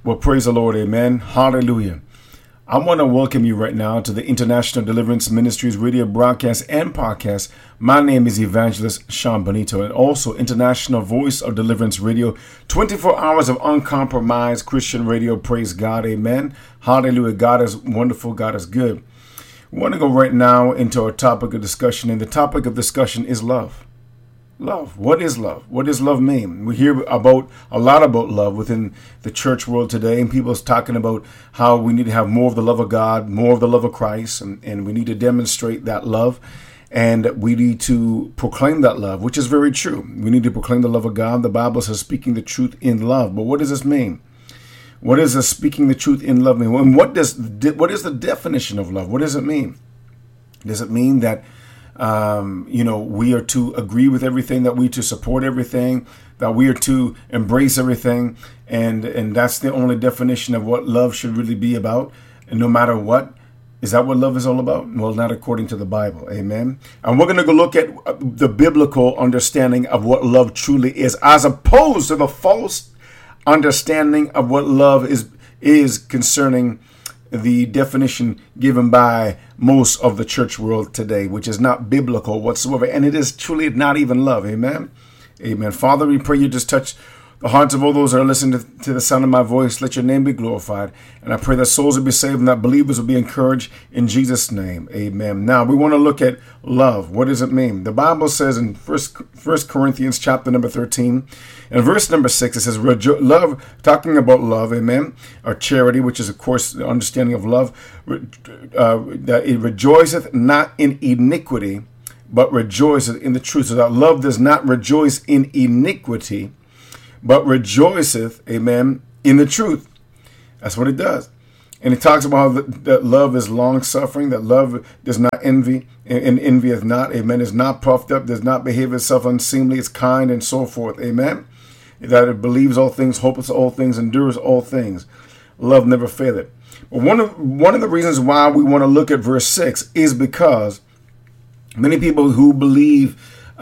Well, praise the Lord. Amen. Hallelujah. I want to welcome you right now to the International Deliverance Ministries radio broadcast and podcast. My name is Evangelist Sean Bonito, and also International Voice of Deliverance Radio, 24 hours of uncompromised Christian radio. Praise God. Amen. Hallelujah. God is wonderful. God is good. We want to go right now into our topic of discussion, and the topic of discussion is love. Love. What is love? What does love mean? We hear a lot about love within the church world today, and people's talking about how we need to have more of the love of God, more of the love of Christ, and we need to demonstrate that love, and we need to proclaim that love, which is very true. We need to proclaim the love of God. The Bible says speaking the truth in love. But what does this mean? What does this speaking the truth in love mean? And what is the definition of love? What does it mean? Does it mean that we are to agree with everything, that we are to support everything, that we are to embrace everything, and that's the only definition of what love should really be about? And no matter what, is that what love is all about? Well, not according to the Bible. Amen. And we're going to go look at the biblical understanding of what love truly is, as opposed to the false understanding of what love is concerning the definition given by most of the church world today, which is not biblical whatsoever, and it is truly not even love. Amen. Amen. Father, we pray you just touch the hearts of all those that are listening to the sound of my voice. Let your name be glorified, and I pray that souls will be saved and that believers will be encouraged in Jesus' name. Amen. Now we want to look at love. What does it mean? The Bible says in First Corinthians chapter number 13 and verse number 6, it says love, talking about love, amen, or charity, which is of course the understanding of love, that it rejoiceth not in iniquity, but rejoiceth in the truth. So that love does not rejoice in iniquity, but rejoiceth, amen, in the truth. That's what it does. And it talks about how that love is long-suffering, that love does not envy, and envieth not, amen, is not puffed up, does not behave itself unseemly, is kind, and so forth, amen. That it believes all things, hopes all things, endures all things. Love never faileth. But one of the reasons why we want to look at verse 6 is because many people who believe,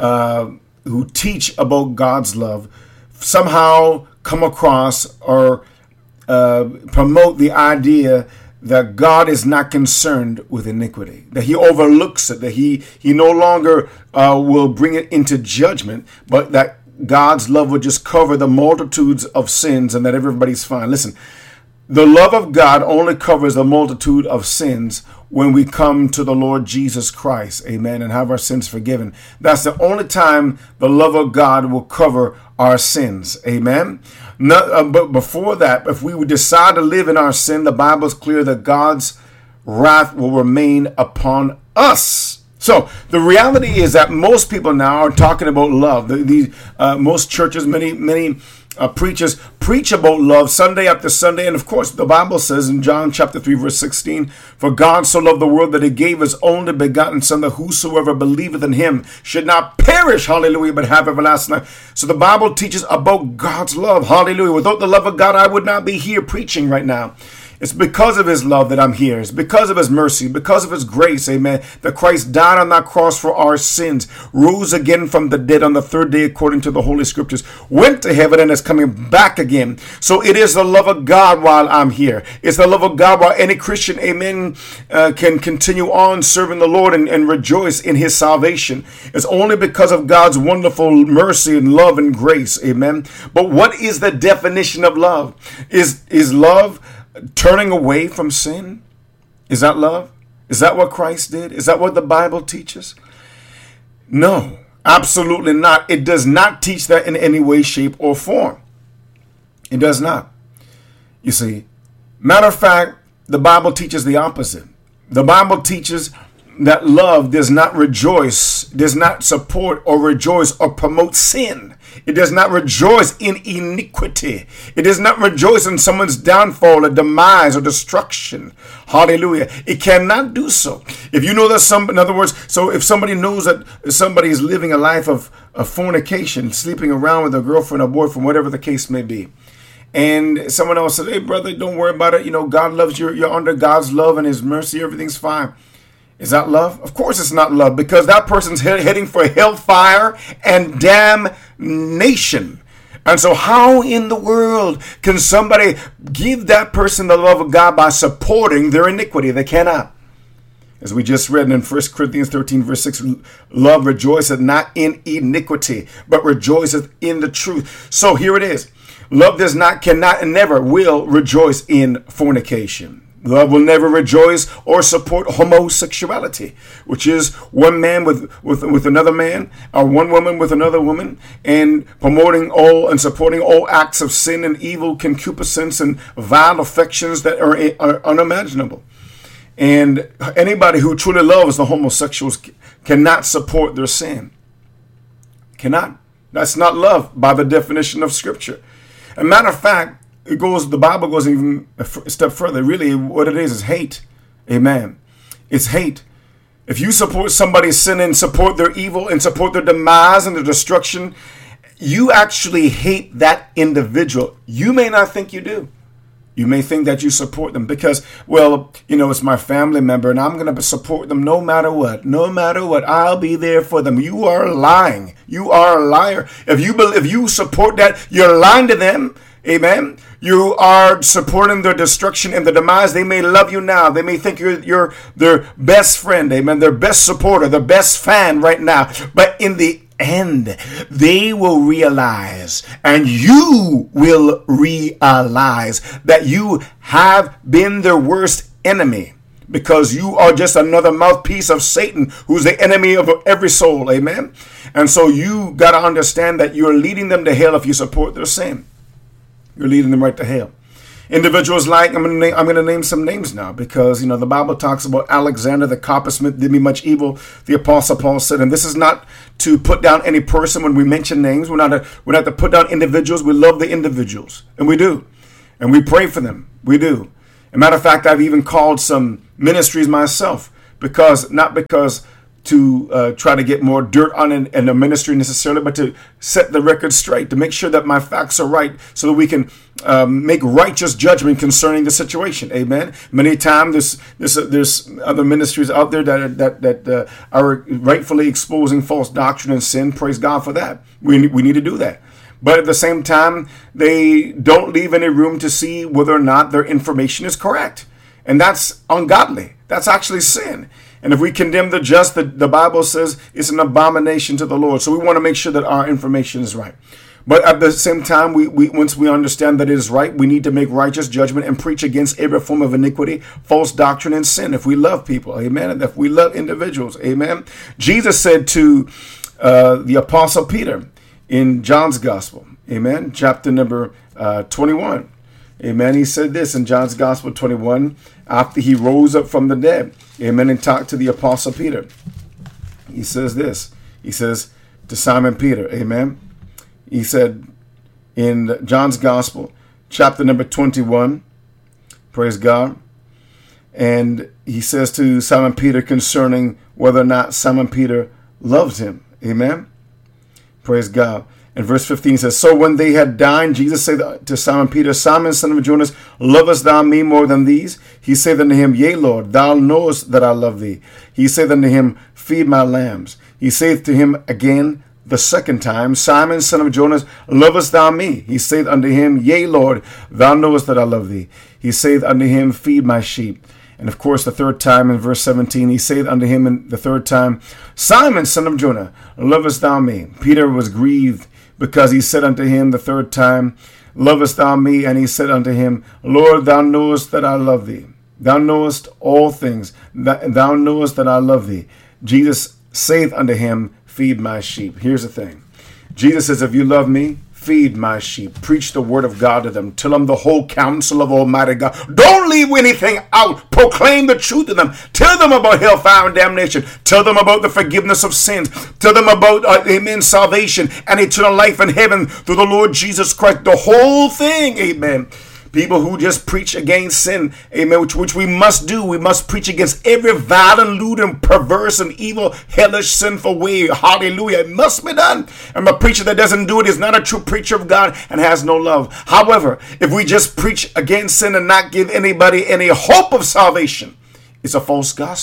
who teach about God's love, somehow come across or promote the idea that God is not concerned with iniquity, that he overlooks it, that he no longer will bring it into judgment, but that God's love will just cover the multitudes of sins and that everybody's fine. Listen, the love of God only covers the multitude of sins when we come to the Lord Jesus Christ, amen, and have our sins forgiven. That's the only time the love of God will cover our sins, amen. But before that, if we would decide to live in our sin, the Bible is clear that God's wrath will remain upon us. So the reality is that most people now are talking about love. Most churches, many preachers preach about love Sunday after Sunday. And of course, the Bible says in John chapter 3, verse 16, for God so loved the world that he gave his only begotten son, that whosoever believeth in him should not perish, hallelujah, but have everlasting life. So the Bible teaches about God's love, hallelujah. Without the love of God, I would not be here preaching right now. It's because of his love that I'm here. It's because of his mercy, because of his grace, amen, that Christ died on that cross for our sins, rose again from the dead on the third day according to the Holy Scriptures, went to heaven and is coming back again. So it is the love of God while I'm here. It's the love of God while any Christian, amen, can continue on serving the Lord and rejoice in his salvation. It's only because of God's wonderful mercy and love and grace, amen. But what is the definition of love? Is love turning away from sin? Is that love? Is that what Christ did? Is that what the Bible teaches? No, absolutely not. It does not teach that in any way, shape, or form. It does not. You see, matter of fact, the Bible teaches the opposite. The Bible teaches that love does not rejoice, does not support or rejoice or promote sin. It does not rejoice in iniquity. It does not rejoice in someone's downfall or demise or destruction. Hallelujah. It cannot do so. If you know that in other words, so if somebody knows that somebody is living a life of fornication, sleeping around with a girlfriend or boyfriend, whatever the case may be, and someone else says, hey brother, don't worry about it. You know, God loves you. You're under God's love and his mercy. Everything's fine. Is that love? Of course it's not love, because that person's heading for hellfire and damnation. And so how in the world can somebody give that person the love of God by supporting their iniquity? They cannot. As we just read in 1 Corinthians 13, verse 6, love rejoiceth not in iniquity, but rejoiceth in the truth. So here it is. Love does not, cannot, and never will rejoice in fornication. Love will never rejoice or support homosexuality, which is one man with another man, or one woman with another woman, and promoting all and supporting all acts of sin and evil, concupiscence and vile affections that are unimaginable. And anybody who truly loves the homosexuals cannot support their sin. Cannot. That's not love by the definition of Scripture. As a matter of fact, the Bible goes even a step further. Really, what it is hate. Amen. It's hate. If you support somebody's sin and support their evil and support their demise and their destruction, you actually hate that individual. You may not think you do. You may think that you support them because, well, it's my family member and I'm going to support them no matter what. No matter what, I'll be there for them. You are lying. You are a liar. If you support that, you're lying to them. Amen. You are supporting their destruction and their demise. They may love you now. They may think you're their best friend. Amen. Their best supporter, their best fan right now. But in the end, they will realize, and you will realize, that you have been their worst enemy, because you are just another mouthpiece of Satan, who's the enemy of every soul. Amen. And so you got to understand that you're leading them to hell if you support their sin. You're leading them right to hell. Individuals like, I'm going to name some names now, because, the Bible talks about Alexander the coppersmith did me much evil. The Apostle Paul said, and this is not to put down any person when we mention names. We're not to put down individuals. We love the individuals, and we do. And we pray for them. We do. As a matter of fact, I've even called some ministries myself, not because to try to get more dirt on in the ministry necessarily, but to set the record straight, to make sure that my facts are right, so that we can make righteous judgment concerning the situation. Amen. Many times there's other ministries out there that are rightfully exposing false doctrine and sin. Praise God for that. We need to do that. But at the same time, they don't leave any room to see whether or not their information is correct. And that's ungodly. That's actually sin. And if we condemn the just, the Bible says it's an abomination to the Lord. So we want to make sure that our information is right. But at the same time, once we understand that it is right, we need to make righteous judgment and preach against every form of iniquity, false doctrine, and sin. If we love people, amen. And if we love individuals, amen. Jesus said to the Apostle Peter in John's Gospel, amen, chapter number 21. Amen. He said this in John's Gospel 21, after he rose up from the dead. Amen. And talked to the Apostle Peter. He says this. He says to Simon Peter, amen. He said in John's Gospel, chapter number 21, praise God. And he says to Simon Peter concerning whether or not Simon Peter loved him. Amen. Praise God. And verse 15 says, so when they had dined, Jesus said to Simon Peter, Simon, son of Jonas, lovest thou me more than these? He said unto him, yea, Lord, thou knowest that I love thee. He said unto him, feed my lambs. He saith to him again the second time, Simon, son of Jonas, lovest thou me? He saith unto him, yea, Lord, thou knowest that I love thee. He saith unto him, feed my sheep. And of course, the third time in verse 17, he saith unto him in the third time, Simon, son of Jonah, lovest thou me? Peter was grieved, because he said unto him the third time, lovest thou me? And he said unto him, Lord, thou knowest that I love thee. Thou knowest all things. Thou knowest that I love thee. Jesus saith unto him, feed my sheep. Here's the thing. Jesus says, if you love me, feed my sheep. Preach the word of God to them. Tell them the whole counsel of Almighty God. Don't leave anything out. Proclaim the truth to them. Tell them about hellfire and damnation. Tell them about the forgiveness of sins. Tell them about, amen, salvation and eternal life in heaven through the Lord Jesus Christ. The whole thing, amen. People who just preach against sin, amen, which we must do. We must preach against every vile and lewd and perverse and evil, hellish, sinful way. Hallelujah. It must be done. And a preacher that doesn't do it is not a true preacher of God and has no love. However, if we just preach against sin and not give anybody any hope of salvation, it's a false gospel.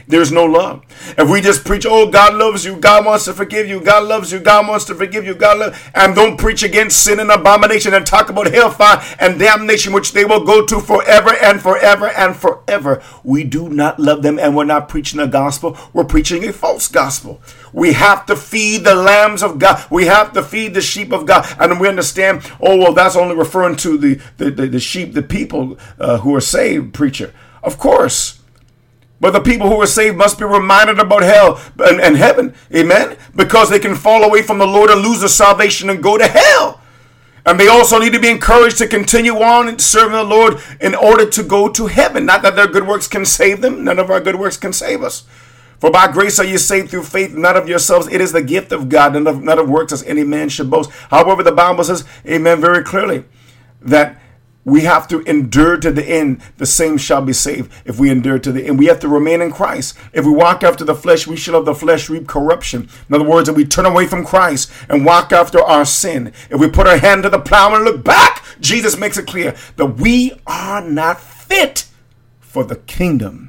there's no love. If we just preach, oh, God loves you, God wants to forgive you, God loves you, God wants to forgive you, God loves, and don't preach against sin and abomination and talk about hellfire and damnation, which they will go to forever and forever and forever, we do not love them, and we're not preaching a gospel. We're preaching a false gospel. We have to feed the lambs of God. We have to feed the sheep of God. And we understand, oh, well, that's only referring to the sheep, the people who are saved, preacher. Of course. But the people who are saved must be reminded about hell and heaven. Amen. Because they can fall away from the Lord and lose their salvation and go to hell. And they also need to be encouraged to continue on and serving the Lord in order to go to heaven. Not that their good works can save them. None of our good works can save us. For by grace are you saved through faith, not of yourselves. It is the gift of God, not of works as any man should boast. However, the Bible says, amen, very clearly, that we have to endure to the end. The same shall be saved if we endure to the end. We have to remain in Christ. If we walk after the flesh, we shall of the flesh reap corruption. In other words, if we turn away from Christ and walk after our sin, if we put our hand to the plow and look back, Jesus makes it clear that we are not fit for the kingdom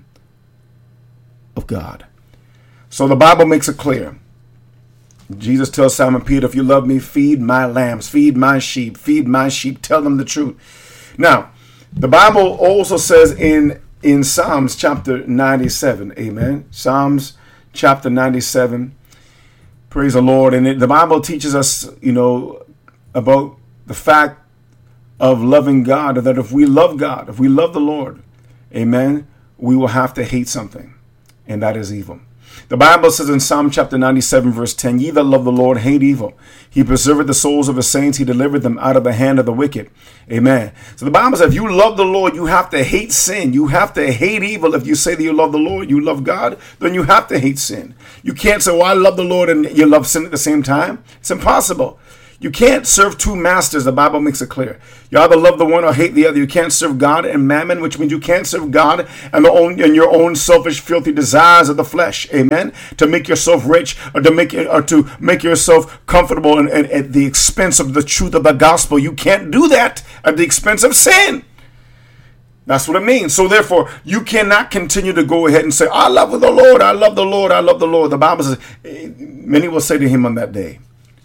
of God. So the Bible makes it clear. Jesus tells Simon Peter, if you love me, feed my lambs, feed my sheep, tell them the truth. Now, the Bible also says in Psalms chapter 97, amen, Psalms chapter 97, praise the Lord, and the Bible teaches us, about the fact of loving God, that if we love God, if we love the Lord, amen, we will have to hate something, and that is evil. The Bible says in Psalm chapter 97, verse 10, ye that love the Lord hate evil. He preserveth the souls of his saints. He delivered them out of the hand of the wicked. Amen. So the Bible says if you love the Lord, you have to hate sin. You have to hate evil. If you say that you love the Lord, you love God, then you have to hate sin. You can't say, well, I love the Lord and you love sin at the same time. It's impossible. You can't serve two masters. The Bible makes it clear. You either love the one or hate the other. You can't serve God and mammon, which means you can't serve God and your own selfish, filthy desires of the flesh. Amen. To make yourself rich or to make yourself comfortable and at the expense of the truth of the gospel. You can't do that at the expense of sin. That's what it means. So therefore, you cannot continue to go ahead and say, I love the Lord. I love the Lord. I love the Lord. The Bible says, many will say to him on that day,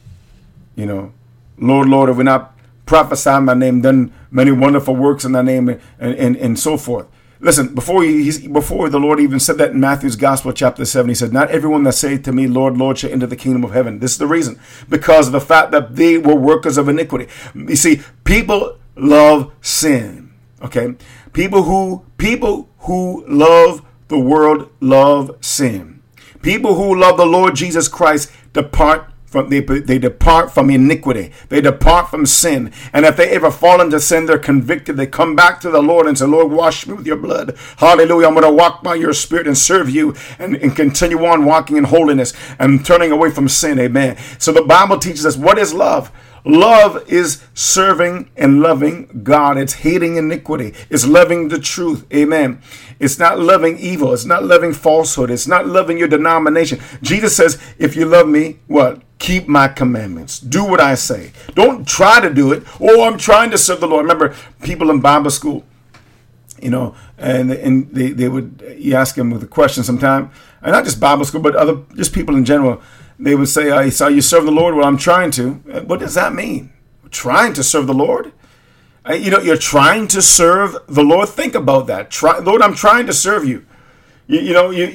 Lord, Lord, have we not prophesied in thy name, done many wonderful works in thy name, and so forth. Listen, before the Lord even said that in Matthew's Gospel, chapter 7, he said, not everyone that saith to me, Lord, Lord, shall enter the kingdom of heaven. This is the reason. Because of the fact that they were workers of iniquity. You see, people love sin. Okay? People who love the world love sin. People who love the Lord Jesus Christ they depart from iniquity. They depart from sin. And if they ever fall into sin, they're convicted. They come back to the Lord and say, Lord, wash me with your blood. Hallelujah. I'm going to walk by your spirit and serve you and continue on walking in holiness and turning away from sin. Amen. So the Bible teaches us, what is love? Love is serving and loving God. It's hating iniquity. It's loving the truth. Amen. It's not loving evil. It's not loving falsehood. It's not loving your denomination. Jesus says, if you love me, what? Keep my commandments. Do what I say. Don't try to do it. Oh, I'm trying to serve the Lord. Remember, people in Bible school, and they would, you ask them with a question sometime, and not just Bible school, but just people in general. They would say, so you serve the Lord? Well, I'm trying to. What does that mean? Trying to serve the Lord? You're trying to serve the Lord. Think about that. Lord, I'm trying to serve you. You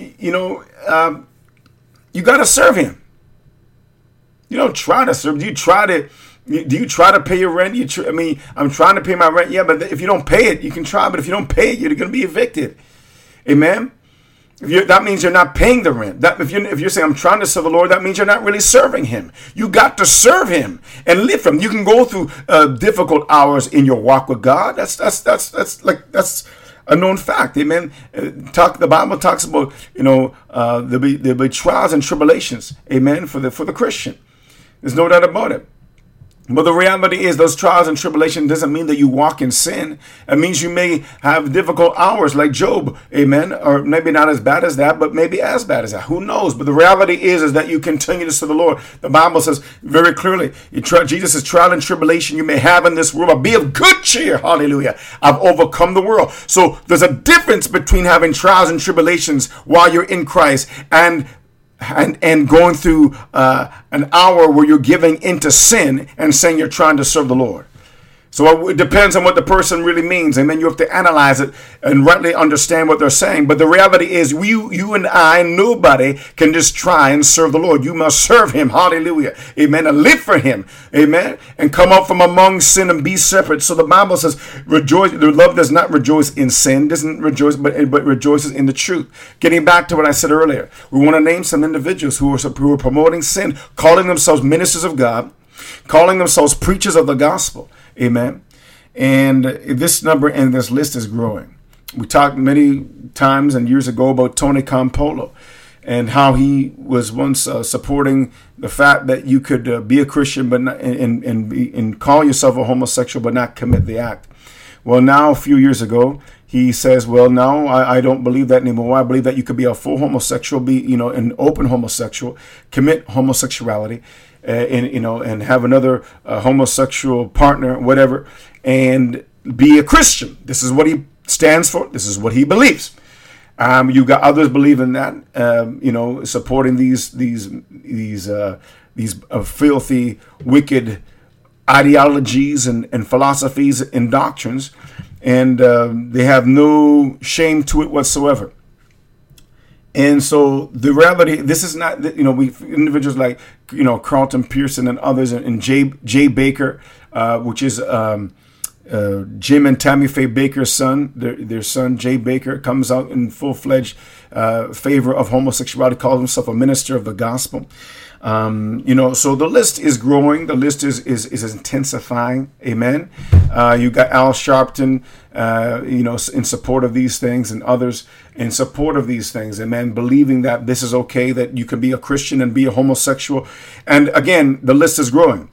got to serve him. You don't try to serve. Do you try to pay your rent? I'm trying to pay my rent. Yeah, but if you don't pay it, you can try. But if you don't pay it, you're going to be evicted. Amen? That means you're not paying the rent. If you're saying, I'm trying to serve the Lord, that means you're not really serving him. You got to serve him and live for him. You can go through difficult hours in your walk with God. That's a known fact. Amen. The Bible talks about, there'll be trials and tribulations. Amen. For the Christian. There's no doubt about it. But the reality is those trials and tribulation doesn't mean that you walk in sin. It means you may have difficult hours like Job, amen, or maybe not as bad as that, but maybe as bad as that. Who knows? But the reality is that you continue to serve the Lord. The Bible says very clearly, Jesus' trial and tribulation you may have in this world, but be of good cheer, hallelujah. I've overcome the world. So there's a difference between having trials and tribulations while you're in Christ and going through an hour where you're giving into sin and saying you're trying to serve the Lord. So it depends on what the person really means. Amen. You have to analyze it and rightly understand what they're saying. But the reality is you and I, nobody can just try and serve the Lord. You must serve him. Hallelujah. Amen. And live for him. Amen. And come out from among sin and be separate. So the Bible says, rejoice. The love does not rejoice in sin, doesn't rejoice, but rejoices in the truth. Getting back to what I said earlier, we want to name some individuals who are promoting sin, calling themselves ministers of God, calling themselves preachers of the gospel. Amen. And this number and this list is growing. We talked many times and years ago about Tony Campolo and how he was once supporting the fact that you could be a Christian but not, and call yourself a homosexual but not commit the act. Well, now a few years ago, he says, well, no, I don't believe that anymore. I believe that you could be a full homosexual, be an open homosexual, commit homosexuality, and have another homosexual partner, whatever, and be a Christian. This is what he stands for. This is what he believes. You got others believe in that, supporting these filthy, wicked ideologies and philosophies and doctrines, and they have no shame to it whatsoever. And so the reality, this is not, we individuals like, Carlton Pearson and others, and Jay Baker, which is Jim and Tammy Faye Baker's son. Their son, Jay Baker, comes out in full-fledged favor of homosexuality, calls himself a minister of the gospel. So the list is growing. The list is intensifying. Amen. You got Al Sharpton, in support of these things, and others in support of these things. Amen. Believing that this is okay, that you can be a Christian and be a homosexual. And again, the list is growing.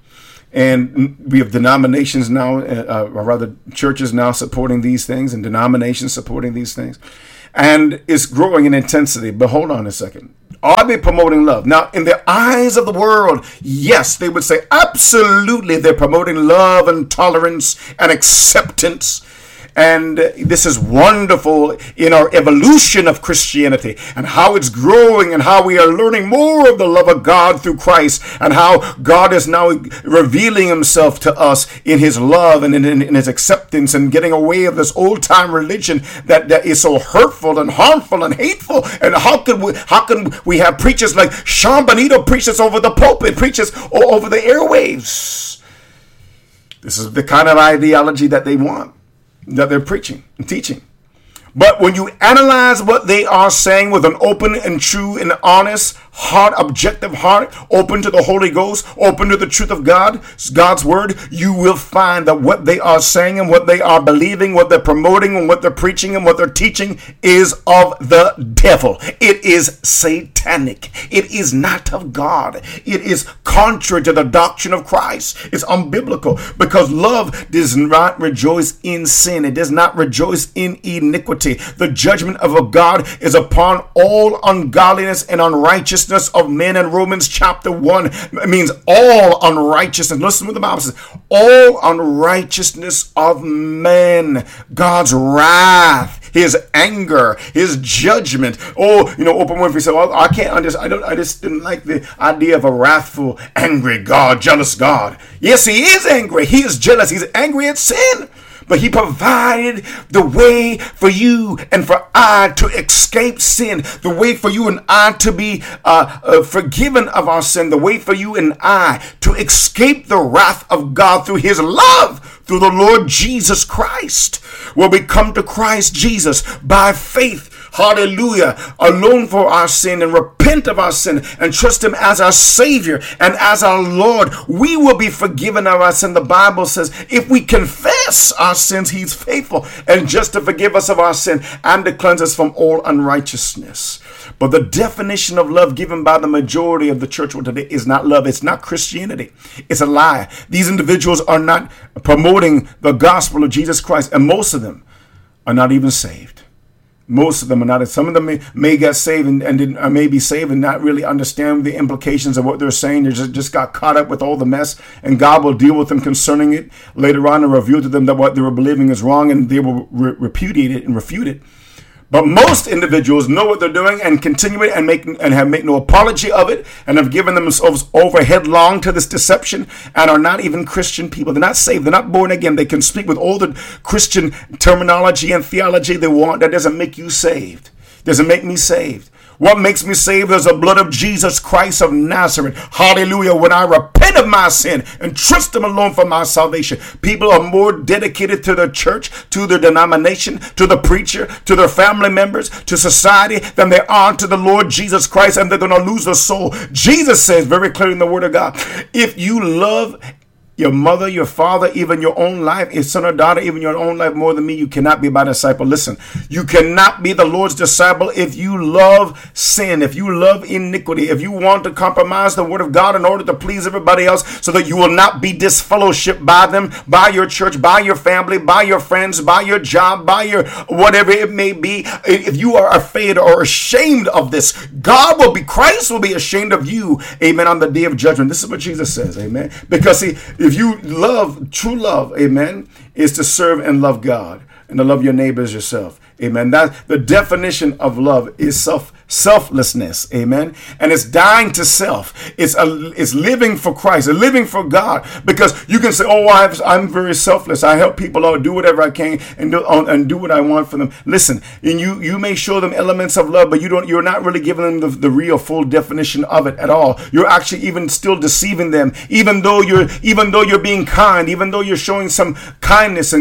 And we have denominations now, or rather churches now supporting these things, and denominations supporting these things. And it's growing in intensity. But hold on a second. Are they promoting love? Now, in the eyes of the world, yes, they would say absolutely they're promoting love and tolerance and acceptance. And this is wonderful in our evolution of Christianity and how it's growing and how we are learning more of the love of God through Christ and how God is now revealing himself to us in his love and in his acceptance and getting away of this old time religion that is so hurtful and harmful and hateful. And how can we have preachers like Sean Bonito preaches over the pulpit, preaches over the airwaves? This is the kind of ideology that they want, that they're preaching and teaching. But when you analyze what they are saying with an open and true and honest heart, objective heart, open to the Holy Ghost, open to the truth of God's word, you will find that what they are saying and what they are believing, what they're promoting and what they're preaching and what they're teaching is of the devil. It is satanic. It is not of God. It is contrary to the doctrine of Christ. It's unbiblical because love does not rejoice in sin. It does not rejoice in iniquity. The judgment of a God is upon all ungodliness and unrighteousness of men. And Romans chapter 1 means all unrighteousness. Listen to what the Bible says. All unrighteousness of men. God's wrath, his anger, his judgment. Oprah Winfrey said, well, I just didn't like the idea of a wrathful, angry God, jealous God. Yes, he is angry. He is jealous. He's angry at sin. But he provided the way for you and for I to escape sin, the way for you and I to be forgiven of our sin, the way for you and I to escape the wrath of God through his love, through the Lord Jesus Christ. Where we come to Christ Jesus by faith, hallelujah, alone for our sin, and repent of our sin and trust him as our Savior and as our Lord, we will be forgiven of our sin. The Bible says if we confess confess our sins, he's faithful and just to forgive us of our sin and to cleanse us from all unrighteousness. But the definition of love given by the majority of the church world today is not love. It's not Christianity. It's a lie. These individuals are not promoting the gospel of Jesus Christ, and most of them are not even saved. Most of them are not. Some of them may get saved and may be saved and not really understand the implications of what they're saying. They just got caught up with all the mess, and God will deal with them concerning it later on and reveal to them that what they were believing is wrong, and they will repudiate it and refute it. But most individuals know what they're doing and continue it and have made no apology of it and have given themselves over headlong to this deception and are not even Christian people. They're not saved. They're not born again. They can speak with all the Christian terminology and theology they want. That doesn't make you saved. Doesn't make me saved. What makes me saved is the blood of Jesus Christ of Nazareth. Hallelujah. When I repent of my sin and trust him alone for my salvation, people are more dedicated to their church, to their denomination, to the preacher, to their family members, to society than they are to the Lord Jesus Christ, and they're going to lose their soul. Jesus says very clearly in the Word of God, if you love your mother, your father, even your own life, your son or daughter, even your own life more than me, you cannot be my disciple. Listen, you cannot be the Lord's disciple if you love sin, if you love iniquity, if you want to compromise the word of God in order to please everybody else so that you will not be disfellowshipped by them, by your church, by your family, by your friends, by your job, by your whatever it may be. If you are afraid or ashamed of this, Christ will be ashamed of you, amen, on the day of judgment. This is what Jesus says, amen. Because see, if you love, true love, amen, is to serve and love God and to love your neighbor as yourself. Amen. That the definition of love is selflessness. Amen. And it's dying to self. It's living for Christ, living for God. Because you can say, "Oh, I'm very selfless. I help people out, do whatever I can, and do what I want for them." Listen, and you may show them elements of love, but you're not really giving them the real full definition of it at all. You're actually even still deceiving them, even though you're being kind, even though you're showing some kindness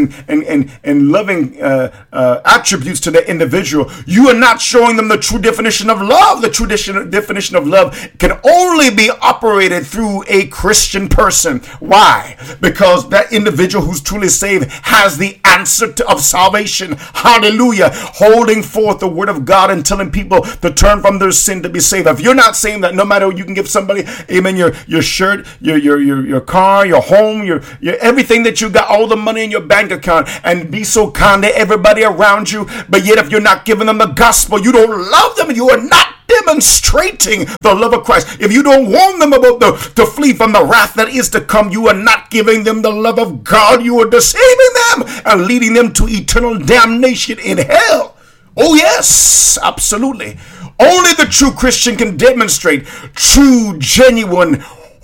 and loving attributes to the individual. You are not showing them the true definition of love. The true definition of love can only be operated through a Christian person. Why? Because that individual who's truly saved has the answer of salvation. Hallelujah. Holding forth the word of God and telling people to turn from their sin to be saved. If you're not saying that, no matter what, you can give somebody, amen, your shirt, your car, your home, your everything that you got, all the money in your bank account, and be so kind to everybody around you. But yet if you're not giving them the gospel, you don't love them, you are not demonstrating the love of Christ. If you don't warn them about to flee from the wrath that is to come, you are not giving them the love of God. You are deceiving them and leading them to eternal damnation in hell. Oh yes, absolutely. Only the true Christian can demonstrate true, genuine,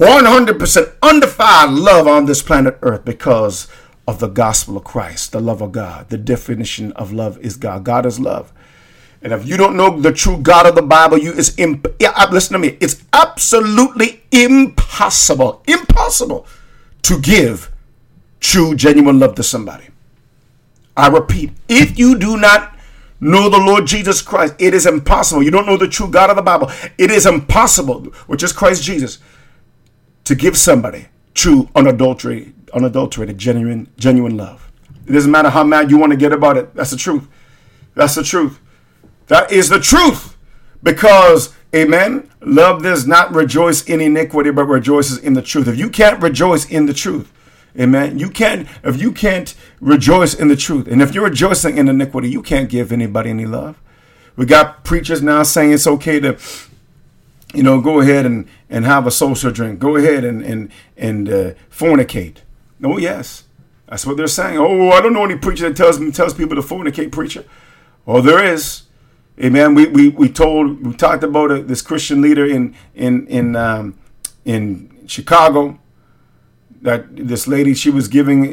100% undefiled love on this planet Earth because of the gospel of Christ, the love of God. The definition of love is God. God is love. And if you don't know the true God of the Bible, listen to me, it's absolutely impossible to give true, genuine love to somebody. I repeat, if you do not know the Lord Jesus Christ, it is impossible. You don't know the true God of the Bible. It is impossible, which is Christ Jesus, to give somebody true, unadulterated, genuine love. It doesn't matter how mad you want to get about it. That's the truth. That's the truth. That is the truth. Because, amen, love does not rejoice in iniquity, but rejoices in the truth. If you can't rejoice in the truth, amen, if you can't rejoice in the truth, and if you're rejoicing in iniquity, you can't give anybody any love. We got preachers now saying it's okay to, go ahead and have a social drink. Go ahead and fornicate. Oh, yes. That's what they're saying. Oh, I don't know any preacher that tells people to fornicate, preacher. Oh, there is. Amen. We talked about this Christian leader in Chicago, that this lady, she was giving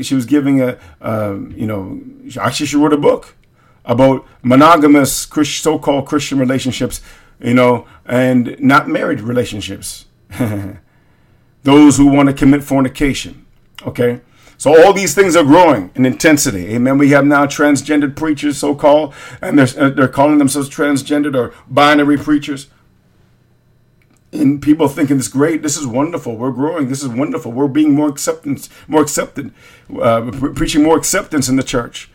actually she wrote a book about monogamous so-called Christian relationships, and not married relationships. Those who want to commit fornication. Okay. So all these things are growing in intensity. Amen. We have now transgendered preachers, so-called, and they're calling themselves transgendered or binary preachers. And people thinking it's great. This is wonderful. We're growing. This is wonderful. We're being more accepted, preaching more acceptance in the church.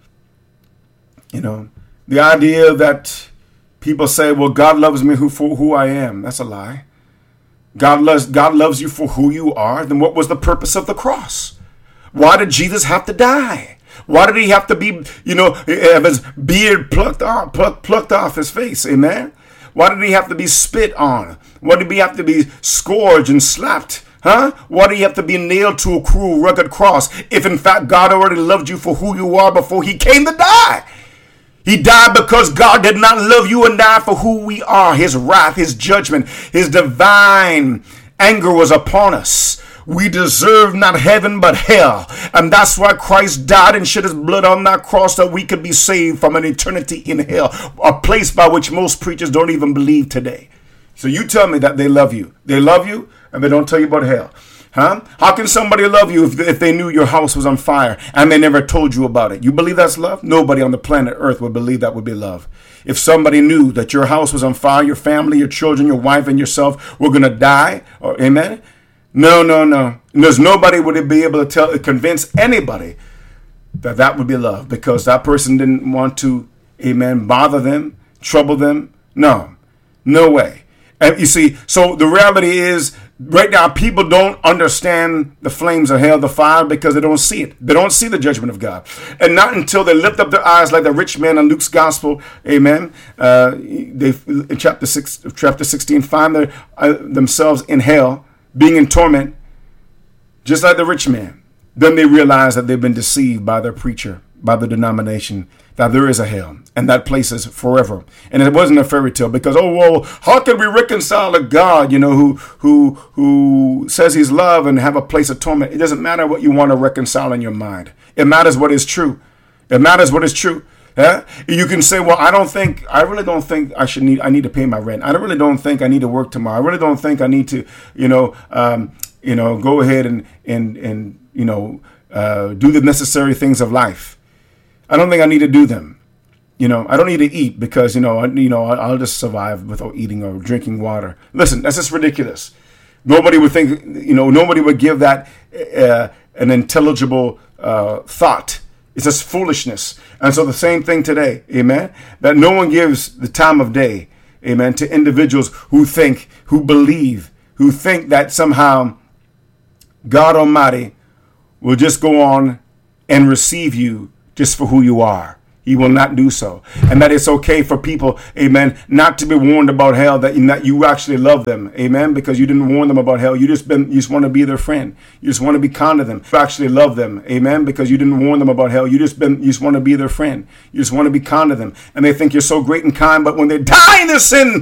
The idea that people say, well, God loves me for who I am. That's a lie. God loves you for who you are. Then what was the purpose of the cross? Why did Jesus have to die? Why did he have to be, have his beard plucked off his face? Amen. Why did he have to be spit on? Why did he have to be scourged and slapped? Why do you have to be nailed to a cruel, rugged cross if in fact God already loved you for who you are before he came to die? He died because God did not love you and die for who we are. His wrath, his judgment, his divine anger was upon us. We deserve not heaven but hell. And that's why Christ died and shed his blood on that cross, that we could be saved from an eternity in hell, a place by which most preachers don't even believe today. So you tell me that they love you. They love you and they don't tell you about hell. How can somebody love you if they knew your house was on fire and they never told you about it? You believe that's love? Nobody on the planet Earth would believe that would be love. If somebody knew that your house was on fire, your family, your children, your wife, and yourself were going to die, amen? No. There's nobody would be able to convince anybody that would be love, because that person didn't want to, amen, bother them, trouble them. No way. And you see, so the reality is, right now, people don't understand the flames of hell, the fire, because they don't see it. They don't see the judgment of God. And not until they lift up their eyes like the rich man in Luke's gospel, amen, they in chapter 16, find themselves in hell, being in torment, just like the rich man. Then they realize that they've been deceived by their preacher, by the denomination, that there is a hell, and that place is forever. And it wasn't a fairy tale, because, how can we reconcile a God, who says he's love and have a place of torment? It doesn't matter what you want to reconcile in your mind. It matters what is true. It matters what is true. Yeah? You can say, well, I really don't think I need to pay my rent. I really don't think I need to work tomorrow. I really don't think I need to, go ahead and do the necessary things of life. I don't think I need to do them. I don't need to eat because, I'll just survive without eating or drinking water. Listen, that's just ridiculous. Nobody would think, nobody would give that an intelligible thought. It's just foolishness. And so the same thing today, amen, that no one gives the time of day, amen, to individuals who think, who believe, who think that somehow God Almighty will just go on and receive you just for who you are. He will not do so. And that it's okay for people, amen, not to be warned about hell, that you actually love them, amen, because you didn't warn them about hell. You just want to be their friend. You just want to be kind to them. You actually love them, amen, because you didn't warn them about hell. You just want to be their friend. You just want to be kind to them. And they think you're so great and kind, but when they die in their sin,